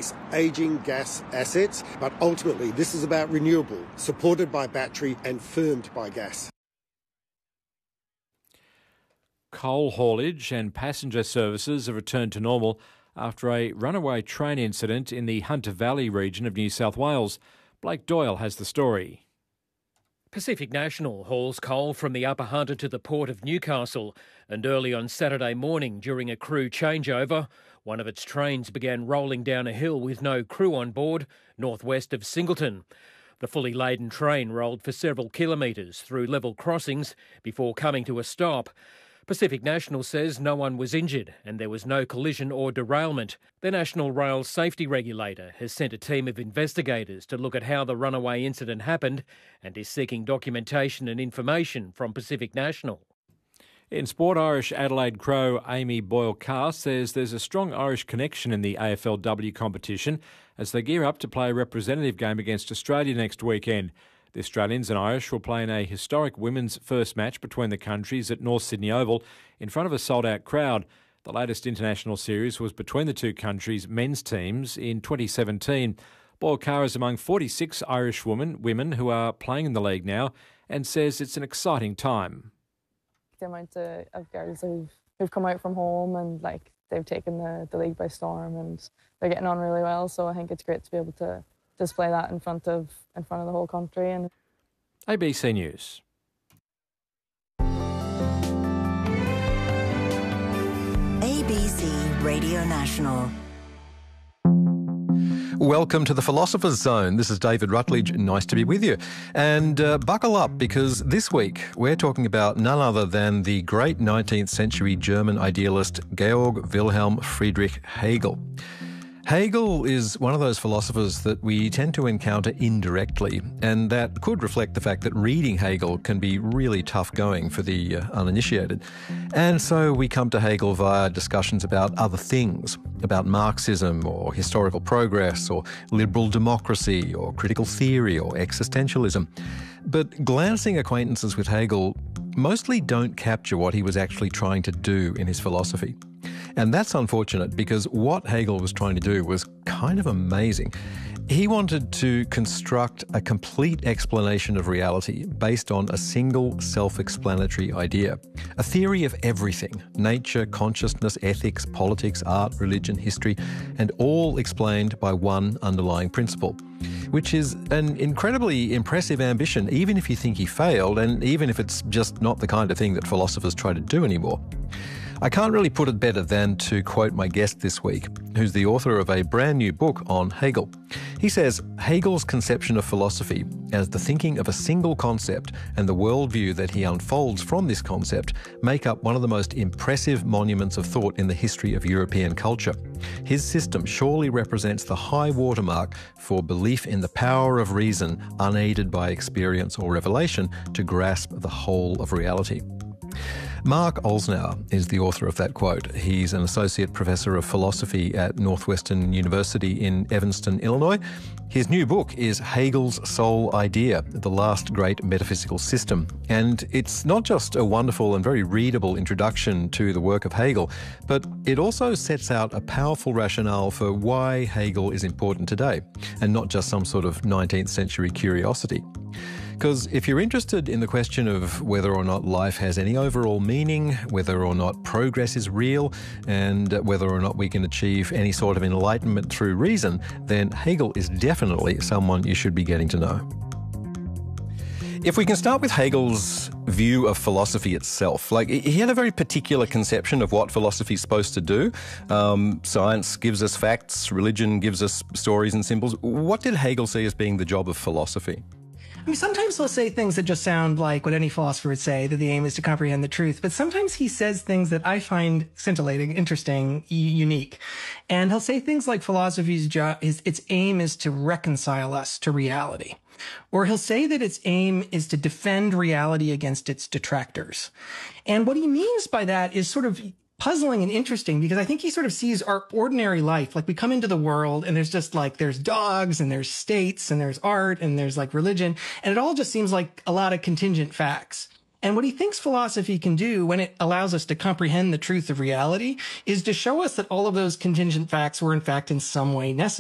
replace aging gas assets, but ultimately this is about renewable, supported by battery and firmed by gas. Coal haulage and passenger services have returned to normal after a runaway train incident in the Hunter Valley region of New South Wales. Blake Doyle has the story. Pacific National hauls coal from the Upper Hunter to the port of Newcastle, and early on Saturday morning during a crew changeover, one of its trains began rolling down a hill with no crew on board, northwest of Singleton. The fully laden train rolled for several kilometres through level crossings before coming to a stop. Pacific National says no one was injured and there was no collision or derailment. The National Rail Safety Regulator has sent a team of investigators to look at how the runaway incident happened and is seeking documentation and information from Pacific National. In sport, Irish Adelaide Crow Amy Boyle-Carr says there's a strong Irish connection in the AFLW competition as they gear up to play a representative game against Australia next weekend. The Australians and Irish will play in a historic women's first match between the countries at North Sydney Oval in front of a sold-out crowd. The latest international series was between the two countries' men's teams in 2017. Boyle-Carr is among 46 Irish women who are playing in the league now and says it's an exciting time. The amount of girls who've come out from home and they've taken the league by storm and they're getting on really well, so I think it's great to be able to display that in front of the whole country. And ABC News. ABC Radio National. Welcome to the Philosopher's Zone. This is David Rutledge. Nice to be with you. And buckle up, because this week we're talking about none other than the great 19th century German idealist Georg Wilhelm Friedrich Hegel. Hegel is one of those philosophers that we tend to encounter indirectly, and that could reflect the fact that reading Hegel can be really tough going for the uninitiated. And so we come to Hegel via discussions about other things, about Marxism or historical progress or liberal democracy or critical theory or existentialism. But glancing acquaintances with Hegel mostly don't capture what he was actually trying to do in his philosophy. And that's unfortunate, because what Hegel was trying to do was kind of amazing. He wanted to construct a complete explanation of reality based on a single self-explanatory idea. A theory of everything: nature, consciousness, ethics, politics, art, religion, history, and all explained by one underlying principle, which is an incredibly impressive ambition, even if you think he failed, and even if it's just not the kind of thing that philosophers try to do anymore. I can't really put it better than to quote my guest this week, who's the author of a brand new book on Hegel. He says Hegel's conception of philosophy as the thinking of a single concept and the worldview that he unfolds from this concept make up one of the most impressive monuments of thought in the history of European culture. His system surely represents the high watermark for belief in the power of reason unaided by experience or revelation to grasp the whole of reality. Mark Olsnauer is the author of that quote. He's an associate professor of philosophy at Northwestern University in Evanston, Illinois. His new book is Hegel's Sole Idea, The Last Great Metaphysical System. And it's not just a wonderful and very readable introduction to the work of Hegel, but it also sets out a powerful rationale for why Hegel is important today, and not just some sort of 19th century curiosity. Because if you're interested in the question of whether or not life has any overall meaning, whether or not progress is real, and whether or not we can achieve any sort of enlightenment through reason, then Hegel is definitely someone you should be getting to know. If we can start with Hegel's view of philosophy itself, he had a very particular conception of what philosophy is supposed to do. Science gives us facts, religion gives us stories and symbols. What did Hegel see as being the job of philosophy? I mean, sometimes he'll say things that just sound like what any philosopher would say, that the aim is to comprehend the truth. But sometimes he says things that I find scintillating, interesting, unique. And he'll say things like philosophy's job, its aim is to reconcile us to reality. Or he'll say that its aim is to defend reality against its detractors. And what he means by that is sort of puzzling and interesting, because I think he sort of sees our ordinary life. Like, we come into the world and there's just there's dogs and there's states and there's art and there's religion. And it all just seems like a lot of contingent facts. And what he thinks philosophy can do when it allows us to comprehend the truth of reality is to show us that all of those contingent facts were in fact in some way necessary.